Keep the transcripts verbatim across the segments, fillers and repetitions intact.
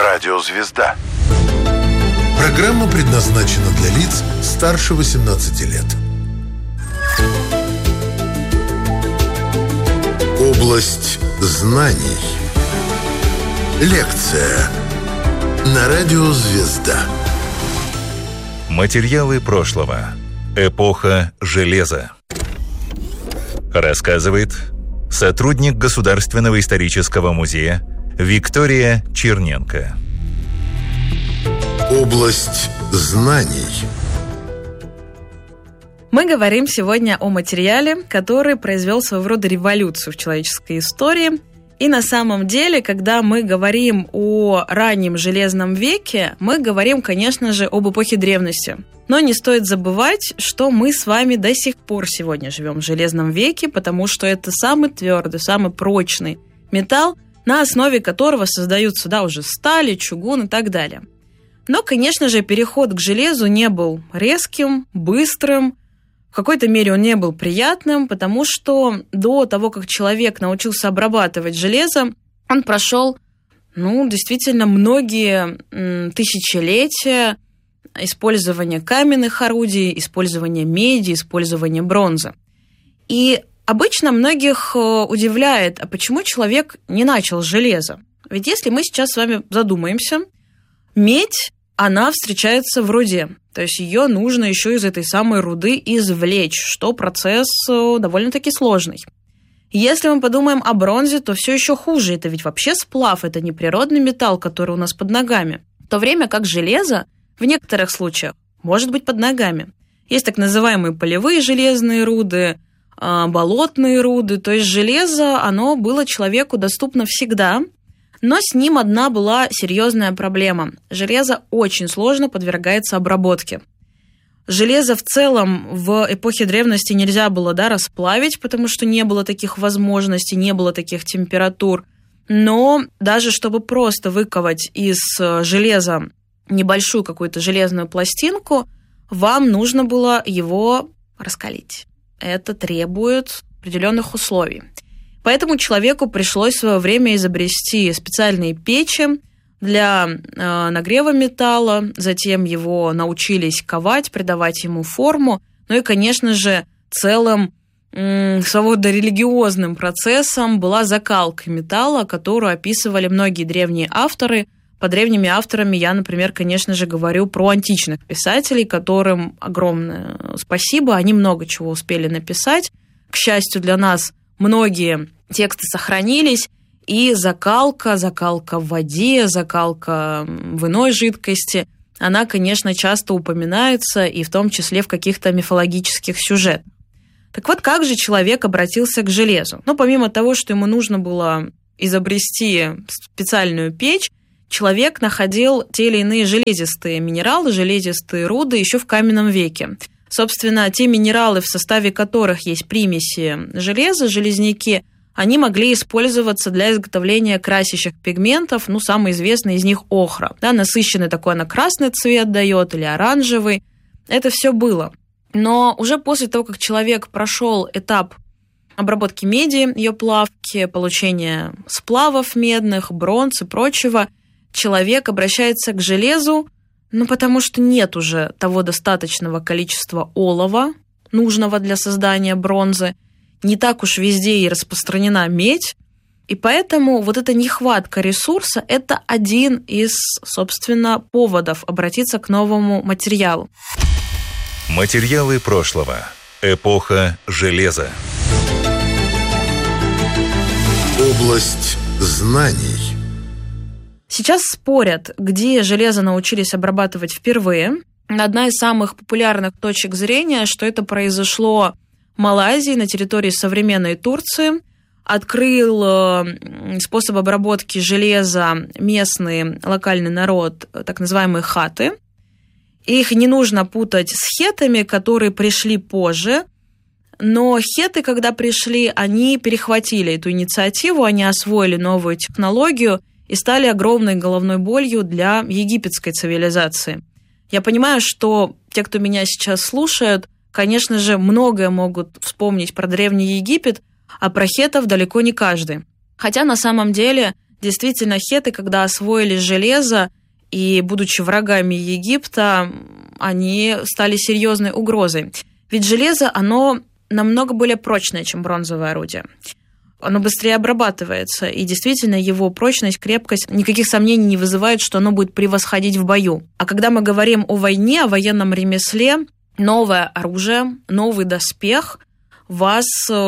Радиозвезда. Программа предназначена для лиц старше восемнадцати лет. Область знаний. Лекция на Радиозвезда. Материалы прошлого. Эпоха железа. Рассказывает сотрудник Государственного исторического музея Виктория Черненко. Область знаний. Мы говорим сегодня о материале, который произвел своего рода революцию в человеческой истории. И на самом деле, когда мы говорим о раннем железном веке, мы говорим, конечно же, об эпохе древности. Но не стоит забывать, что мы с вами до сих пор сегодня живем в железном веке, потому что это самый твердый, самый прочный металл, на основе которого создаются, да, уже стали, чугун и так далее. Но, конечно же, переход к железу не был резким, быстрым, в какой-то мере он не был приятным, потому что до того, как человек научился обрабатывать железо, он прошел, ну, действительно, многие м, тысячелетия использования каменных орудий, использования меди, использования бронзы. И обычно многих удивляет, а почему человек не начал с железа? Ведь если мы сейчас с вами задумаемся, медь, она встречается в руде. То есть ее нужно еще из этой самой руды извлечь, что процесс довольно-таки сложный. Если мы подумаем о бронзе, то все еще хуже. Это ведь вообще сплав, это не природный металл, который у нас под ногами. В то время как железо в некоторых случаях может быть под ногами. Есть так называемые полевые железные руды, болотные руды. То есть железо, оно было человеку доступно всегда, но с ним одна была серьезная проблема. Железо очень сложно подвергается обработке. Железо в целом в эпохе древности нельзя было, да, расплавить, потому что не было таких возможностей, не было таких температур. Но даже чтобы просто выковать из железа небольшую какую-то железную пластинку, вам нужно было его раскалить. Это требует определенных условий. Поэтому человеку пришлось в свое время изобрести специальные печи для э, нагрева металла, затем его научились ковать, придавать ему форму, ну и, конечно же, целым э, своего рода религиозным процессом была закалка металла, которую описывали многие древние авторы. По древними авторами я, например, конечно же, говорю про античных писателей, которым огромное спасибо, они много чего успели написать. К счастью для нас, многие тексты сохранились, и закалка, закалка в воде, закалка в иной жидкости, она, конечно, часто упоминается, и в том числе в каких-то мифологических сюжетах. Так вот, как же человек обратился к железу? Ну, помимо того, что ему нужно было изобрести специальную печь, человек находил те или иные железистые минералы, железистые руды еще в каменном веке. Собственно, те минералы, в составе которых есть примеси железа, железняки, они могли использоваться для изготовления красящих пигментов, ну, самый известный из них охра. Да, насыщенный такой она красный цвет дает или оранжевый. Это все было. Но уже после того, как человек прошел этап обработки меди, ее плавки, получения сплавов медных, бронз и прочего, человек обращается к железу, ну, потому что нет уже того достаточного количества олова, нужного для создания бронзы, не так уж везде и распространена медь, и поэтому вот эта нехватка ресурса – это один из, собственно, поводов обратиться к новому материалу. Материалы прошлого. Эпоха железа. Область знаний. Сейчас спорят, где железо научились обрабатывать впервые. Одна из самых популярных точек зрения, что это произошло в Малайзии, на территории современной Турции. Открыл способ обработки железа местный локальный народ, так называемые хаты. Их не нужно путать с хетами, которые пришли позже. Но хеты, когда пришли, они перехватили эту инициативу, они освоили новую технологию и стали огромной головной болью для египетской цивилизации. Я понимаю, что те, кто меня сейчас слушают, конечно же, многое могут вспомнить про Древний Египет, а про хетов далеко не каждый. Хотя на самом деле действительно, хетты, когда освоили железо, и, будучи врагами Египта, они стали серьезной угрозой. Ведь железо, оно намного более прочное, чем бронзовое орудие. Оно быстрее обрабатывается, и действительно его прочность, крепкость, никаких сомнений не вызывает, что оно будет превосходить в бою. А когда мы говорим о войне, о военном ремесле, новое оружие, новый доспех вас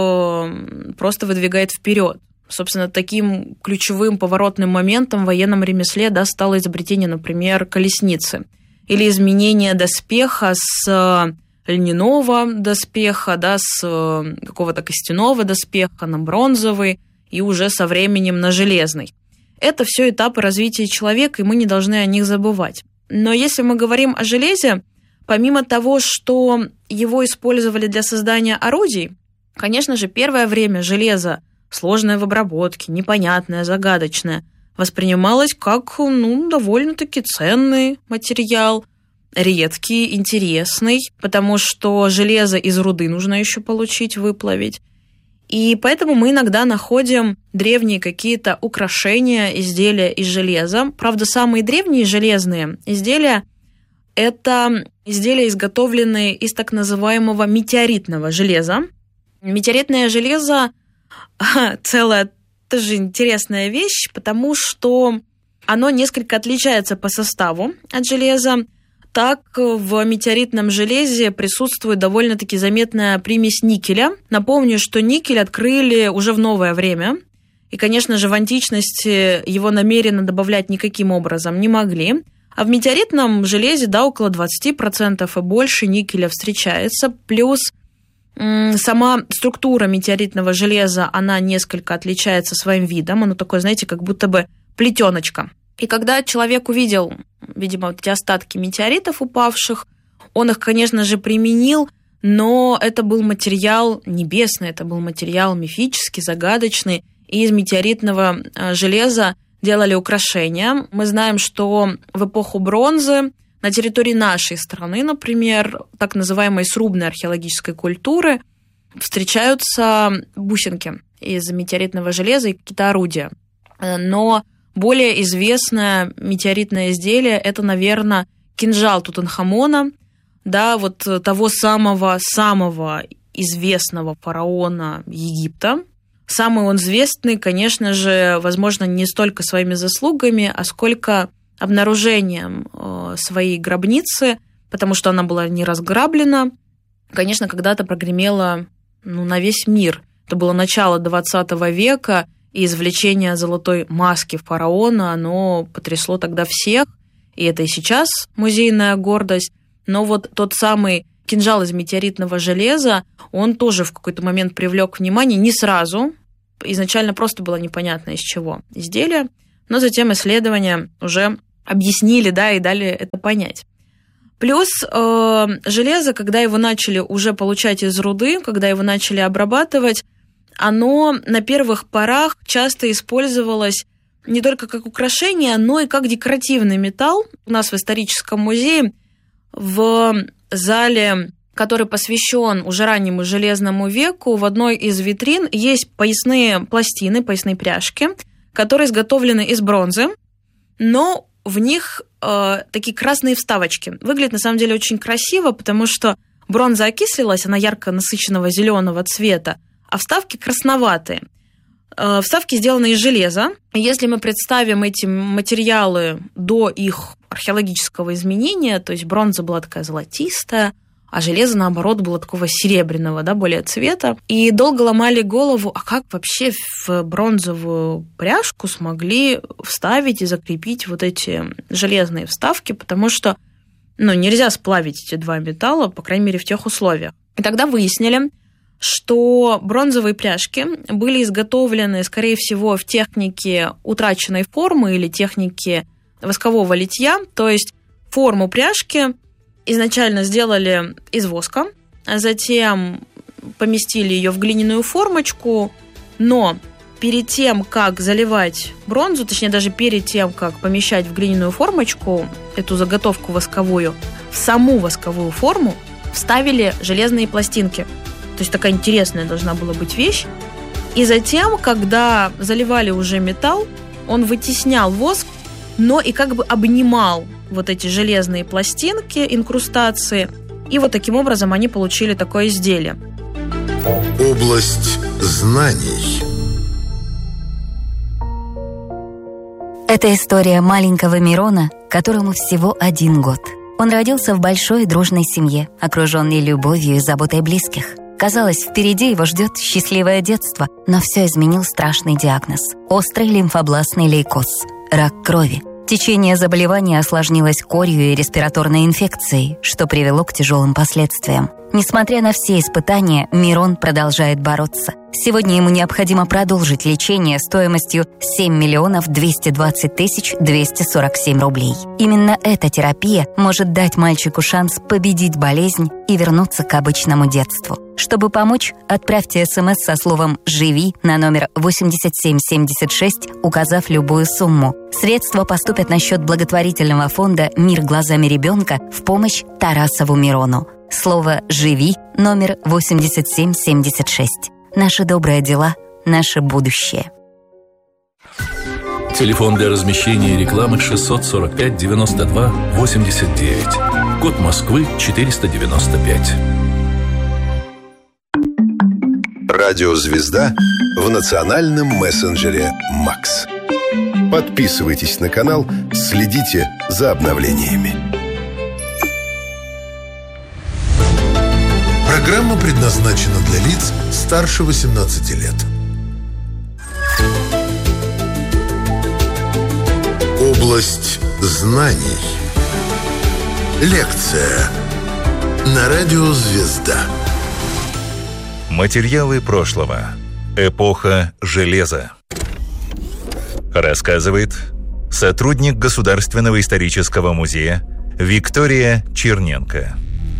э, просто выдвигает вперед. Собственно, таким ключевым поворотным моментом в военном ремесле, да, стало изобретение, например, колесницы или изменение доспеха с льняного доспеха, да, с какого-то костяного доспеха на бронзовый и уже со временем на железный. Это все этапы развития человека, и мы не должны о них забывать. Но если мы говорим о железе, помимо того, что его использовали для создания орудий, конечно же, первое время железо, сложное в обработке, непонятное, загадочное, воспринималось как, ну, довольно-таки ценный материал, редкий, интересный, потому что железо из руды нужно еще получить, выплавить. И поэтому мы иногда находим древние какие-то украшения, изделия из железа. Правда, самые древние железные изделия – это изделия, изготовленные из так называемого метеоритного железа. Метеоритное железо – целая тоже интересная вещь, потому что оно несколько отличается по составу от железа. Так, в метеоритном железе присутствует довольно-таки заметная примесь никеля. Напомню, что никель открыли уже в новое время. И, конечно же, в античности его намеренно добавлять никаким образом не могли. А в метеоритном железе, да, около двадцать процентов и больше никеля встречается. Плюс м- сама структура метеоритного железа, она несколько отличается своим видом. Оно такое, знаете, как будто бы плетеночка. И когда человек увидел, видимо, вот эти остатки метеоритов упавших, он их, конечно же, применил, но это был материал небесный, это был материал мифический, загадочный, и из метеоритного железа делали украшения. Мы знаем, что в эпоху бронзы на территории нашей страны, например, так называемой срубной археологической культуры, встречаются бусинки из метеоритного железа и какие-то орудия. Но более известное метеоритное изделие – это, наверное, кинжал Тутанхамона, да, вот того самого-самого известного фараона Египта. Самый он известный, конечно же, возможно, не столько своими заслугами, а сколько обнаружением своей гробницы, потому что она была не разграблена. Конечно, когда-то прогремела, ну, на весь мир. Это было начало двадцатого века, и извлечение золотой маски фараона, оно потрясло тогда всех, и это и сейчас музейная гордость. Но вот тот самый кинжал из метеоритного железа, он тоже в какой-то момент привлек внимание, не сразу. Изначально просто было непонятно, из чего изделие, но затем исследования уже объяснили, да, и дали это понять. Плюс э, железо, когда его начали уже получать из руды, когда его начали обрабатывать, оно на первых порах часто использовалось не только как украшение, но и как декоративный металл. У нас в историческом музее в зале, который посвящен уже раннему железному веку, в одной из витрин есть поясные пластины, поясные пряжки, которые изготовлены из бронзы, но в них э, такие красные вставочки. Выглядит на самом деле очень красиво, потому что бронза окислилась, она ярко насыщенного зеленого цвета, а вставки красноватые. Вставки сделаны из железа. Если мы представим эти материалы до их археологического изменения, то есть бронза была такая золотистая, а железо, наоборот, было такого серебряного, да, более цвета. И долго ломали голову, а как вообще в бронзовую пряжку смогли вставить и закрепить вот эти железные вставки, потому что, ну, нельзя сплавить эти два металла, по крайней мере, в тех условиях. И тогда выяснили, что бронзовые пряжки были изготовлены, скорее всего, в технике утраченной формы или технике воскового литья, то есть форму пряжки изначально сделали из воска, а затем поместили ее в глиняную формочку, но перед тем, как заливать бронзу, точнее даже перед тем, как помещать в глиняную формочку эту заготовку восковую, в саму восковую форму вставили железные пластинки. То есть такая интересная должна была быть вещь. И затем, когда заливали уже металл, он вытеснял воск, но и как бы обнимал вот эти железные пластинки, инкрустации, и вот таким образом они получили такое изделие. Область знаний. Это история маленького Мирона, которому всего один год. Он родился в большой дружной семье, окруженный любовью и заботой близких. Казалось, впереди его ждет счастливое детство, но все изменил страшный диагноз – острый лимфобластный лейкоз – рак крови. Течение заболевания осложнилось корью и респираторной инфекцией, что привело к тяжелым последствиям. Несмотря на все испытания, Мирон продолжает бороться. Сегодня ему необходимо продолжить лечение стоимостью семь миллионов двести двадцать тысяч двести сорок семь рублей. Именно эта терапия может дать мальчику шанс победить болезнь и вернуться к обычному детству. Чтобы помочь, отправьте смс со словом «Живи» на номер восемьдесят семь семьдесят шесть, указав любую сумму. Средства поступят на счет благотворительного фонда «Мир глазами ребенка» в помощь Тарасову Мирону. Слово «Живи» номер восемьдесят семь семьдесят шесть. Наши добрые дела, наше будущее. Телефон для размещения рекламы шестьсот сорок пять девяносто два восемьдесят девять. Код Москвы четыреста девяносто пять. Радио «Звезда» в национальном мессенджере «Макс». Подписывайтесь на канал, следите за обновлениями. Программа предназначена для лиц старше восемнадцати лет. Область знаний. Лекция на радио «Звезда». Материалы прошлого. Эпоха железа. Рассказывает сотрудник Государственного исторического музея Виктория Черненко.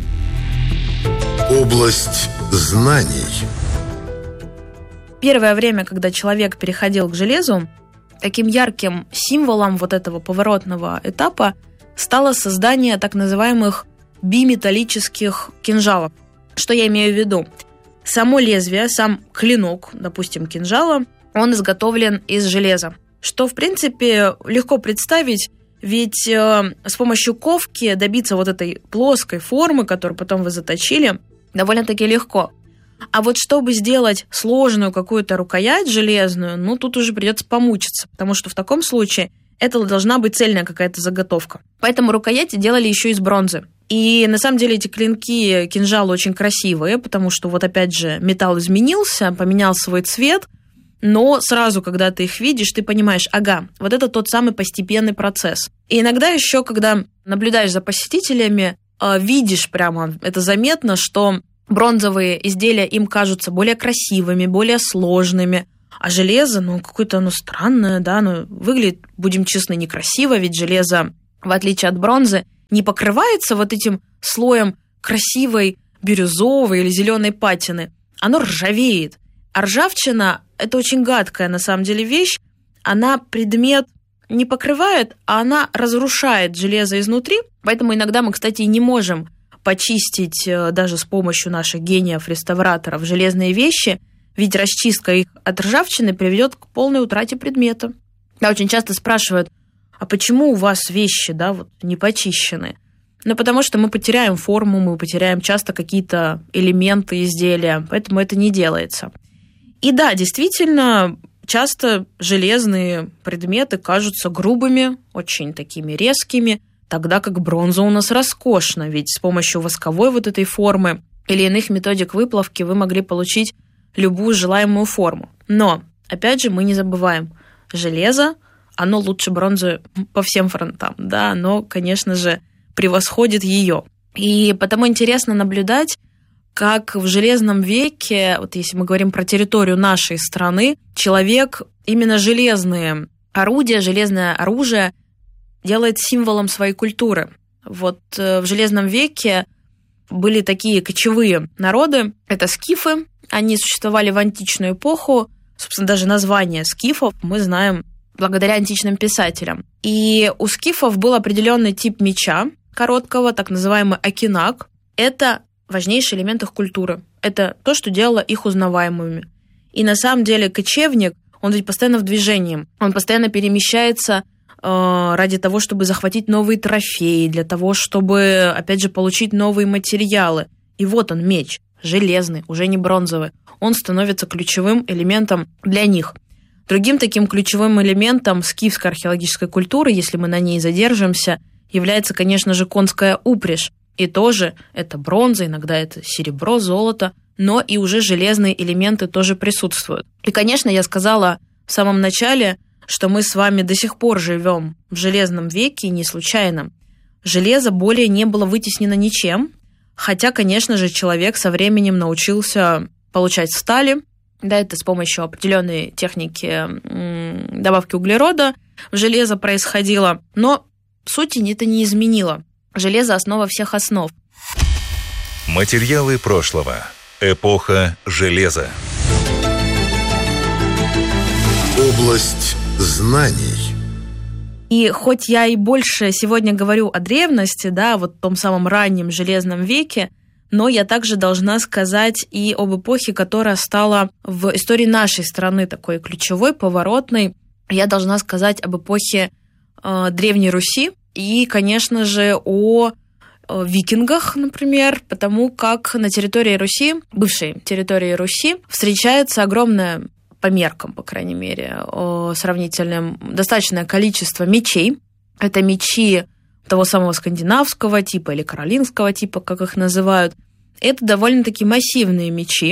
Область знаний. Первое время, когда человек переходил к железу, таким ярким символом вот этого поворотного этапа стало создание так называемых биметаллических кинжалов. Что я имею в виду? Само лезвие, сам клинок, допустим, кинжала, он изготовлен из железа. Что, в принципе, легко представить, ведь э, с помощью ковки добиться вот этой плоской формы, которую потом вы заточили, довольно-таки легко. А вот чтобы сделать сложную какую-то рукоять железную, ну, тут уже придется помучиться, потому что в таком случае это должна быть цельная какая-то заготовка. Поэтому рукояти делали еще из бронзы. И на самом деле эти клинки, кинжалы очень красивые, потому что вот опять же металл изменился, поменял свой цвет, но сразу, когда ты их видишь, ты понимаешь, ага, вот это тот самый постепенный процесс. И иногда еще, когда наблюдаешь за посетителями, видишь прямо, это заметно, что бронзовые изделия им кажутся более красивыми, более сложными, а железо, ну, какое-то оно странное, да, ну, выглядит, будем честны, некрасиво, ведь железо, в отличие от бронзы, не покрывается вот этим слоем красивой бирюзовой или зеленой патины, оно ржавеет. А ржавчина – это очень гадкая, на самом деле, вещь, она предмет не покрывает, а она разрушает железо изнутри, поэтому иногда мы, кстати, не можем почистить даже с помощью наших гениев-реставраторов железные вещи, ведь расчистка их от ржавчины приведет к полной утрате предмета. Да, очень часто спрашивают, а почему у вас вещи, да, вот не почищены? Ну, потому что мы потеряем форму, мы потеряем часто какие-то элементы изделия, поэтому это не делается. И да, действительно, часто железные предметы кажутся грубыми, очень такими резкими, тогда как бронза у нас роскошна, ведь с помощью восковой вот этой формы или иных методик выплавки вы могли получить любую желаемую форму. Но, опять же, мы не забываем, железо, оно лучше бронзы по всем фронтам, да, оно, конечно же, превосходит ее. И потому интересно наблюдать, как в Железном веке, вот если мы говорим про территорию нашей страны, человек именно железные орудия, железное оружие делает символом своей культуры. Вот в Железном веке были такие кочевые народы, это скифы, они существовали в античную эпоху, собственно, даже название скифов мы знаем благодаря античным писателям. И у скифов был определенный тип меча короткого, так называемый акинак. Это важнейший элемент их культуры. Это то, что делало их узнаваемыми. И на самом деле кочевник, он ведь постоянно в движении, он постоянно перемещается э, ради того, чтобы захватить новые трофеи, для того, чтобы, опять же, получить новые материалы. И вот он, меч, железный, уже не бронзовый, он становится ключевым элементом для них. Другим таким ключевым элементом скифской археологической культуры, если мы на ней задержимся, является, конечно же, конская упряжь. И тоже это бронза, иногда это серебро, золото, но и уже железные элементы тоже присутствуют. И, конечно, я сказала в самом начале, что мы с вами до сих пор живем в железном веке, не случайно. Железо более не было вытеснено ничем, хотя, конечно же, человек со временем научился получать стали, да, это с помощью определенной техники м- добавки углерода в железо происходило, но сути это не изменило. Железо – основа всех основ. Материалы прошлого. Эпоха железа. Область знаний. И хоть я и больше сегодня говорю о древности, да, вот в том самом раннем железном веке, но я также должна сказать и об эпохе, которая стала в истории нашей страны такой ключевой, поворотной. Я должна сказать об эпохе э, Древней Руси и, конечно же, о э, викингах, например, потому как на территории Руси, бывшей территории Руси, встречается огромное, по меркам, по крайней мере, э, сравнительным, достаточное количество мечей. Это мечи того самого скандинавского типа или каролинского типа, как их называют. Это довольно-таки массивные мечи.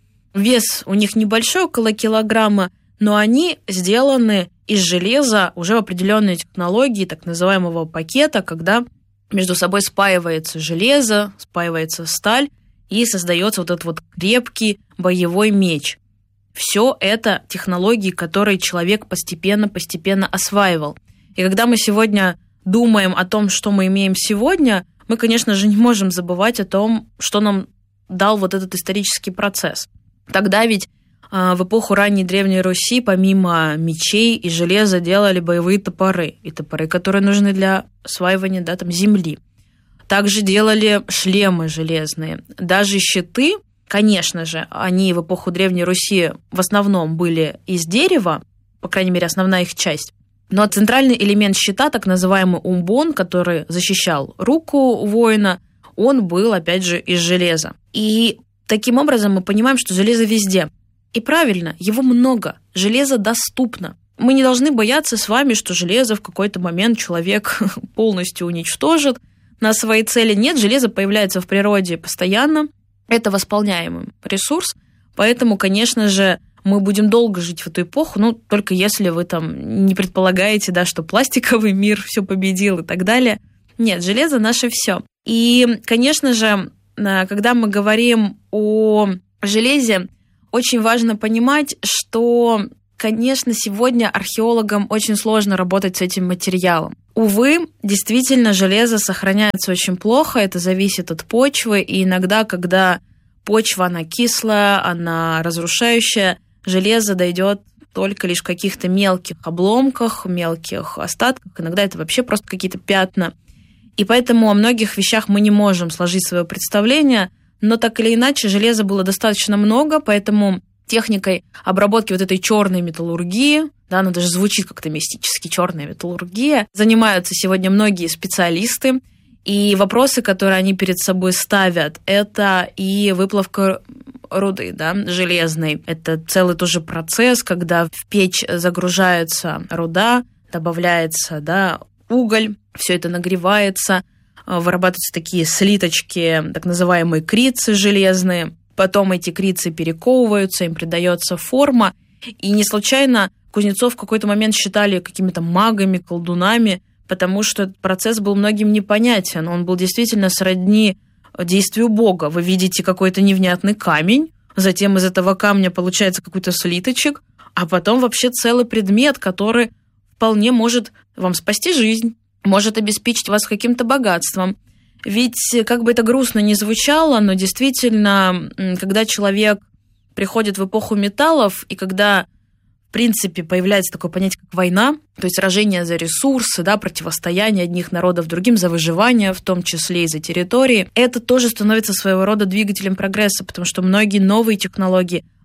Вес у них небольшой, около килограмма, но они сделаны из железа уже в определенной технологии так называемого пакета, когда между собой спаивается железо, спаивается сталь и создается вот этот вот крепкий боевой меч. Все это технологии, которые человек постепенно-постепенно осваивал. И когда мы сегодня думаем о том, что мы имеем сегодня, мы, конечно же, не можем забывать о том, что нам дал вот этот исторический процесс. Тогда ведь э, в эпоху ранней Древней Руси помимо мечей и железа делали боевые топоры. И топоры, которые нужны для осваивания, да, там, земли. Также делали шлемы железные. Даже щиты, конечно же, они в эпоху Древней Руси в основном были из дерева, по крайней мере, основная их часть. Но центральный элемент щита, так называемый умбон, который защищал руку воина, он был, опять же, из железа. И таким образом мы понимаем, что железо везде. И правильно, его много, железо доступно. Мы не должны бояться с вами, что железо в какой-то момент человек полностью уничтожит на свои цели. Нет, железо появляется в природе постоянно, это восполняемый ресурс, поэтому, конечно же, мы будем долго жить в эту эпоху, ну, только если вы там не предполагаете, да, что пластиковый мир все победил и так далее. Нет, железо наше все. И, конечно же, когда мы говорим о железе, очень важно понимать, что, конечно, сегодня археологам очень сложно работать с этим материалом. Увы, действительно, железо сохраняется очень плохо, это зависит от почвы, и иногда, когда почва, она кислая, она разрушающая, железо дойдет только лишь в каких-то мелких обломках, мелких остатках. Иногда это вообще просто какие-то пятна. И поэтому о многих вещах мы не можем сложить свое представление, но так или иначе железа было достаточно много, поэтому техникой обработки вот этой черной металлургии, да, она даже звучит как-то мистически, черная металлургия, занимаются сегодня многие специалисты. И вопросы, которые они перед собой ставят, это и выплавка руды, да, железной. Это целый тоже процесс, когда в печь загружается руда, добавляется, да, уголь, все это нагревается, вырабатываются такие слиточки, так называемые крицы железные. Потом эти крицы перековываются, им придается форма. И не случайно кузнецов в какой-то момент считали какими-то магами, колдунами, потому что этот процесс был многим непонятен. Он был действительно сродни действию Бога. Вы видите какой-то невнятный камень, затем из этого камня получается какой-то слиточек, а потом вообще целый предмет, который вполне может вам спасти жизнь, может обеспечить вас каким-то богатством. Ведь, как бы это грустно ни звучало, но действительно, когда человек приходит в эпоху металлов, и когда в принципе, появляется такое понятие, как война, то есть сражение за ресурсы, да, противостояние одних народов другим, за выживание, в том числе и за территории. Это тоже становится своего рода двигателем прогресса, потому что многие новые технологии,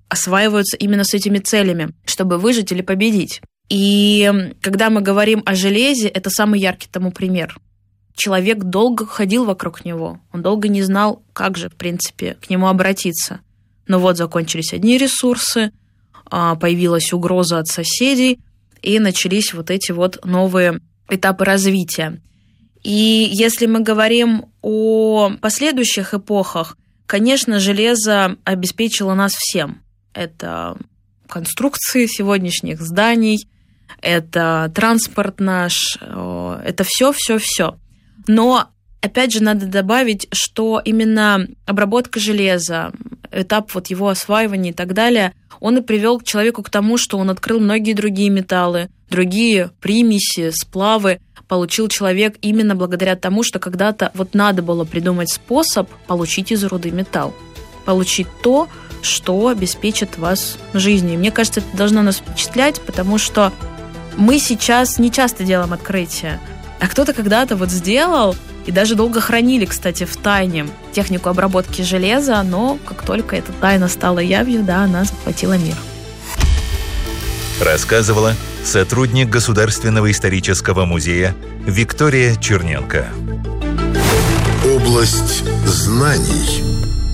осваиваются именно с этими целями, чтобы выжить или победить. И когда мы говорим о железе, это самый яркий тому пример. Человек долго ходил вокруг него, он долго не знал, как же, в принципе, к нему обратиться. Но вот закончились одни ресурсы, появилась угроза от соседей, и начались вот эти вот новые этапы развития. И если мы говорим о последующих эпохах, конечно, железо обеспечило нас всем. Это конструкции сегодняшних зданий, это транспорт наш, это все, все, все. Но, опять же, надо добавить, что именно обработка железа, этап вот его осваивания и так далее, он и привел к человеку к тому, что он открыл многие другие металлы, другие примеси, сплавы получил человек именно благодаря тому, что когда-то вот надо было придумать способ получить из руды металл, получить то, что обеспечит вас жизнью. И мне кажется, это должно нас впечатлять, потому что мы сейчас не часто делаем открытия, а кто-то когда-то вот сделал, и даже долго хранили, кстати, в тайне технику обработки железа, но как только эта тайна стала явью, да, она захватила мир. Рассказывала сотрудник Государственного исторического музея Виктория Черненко. Область знаний.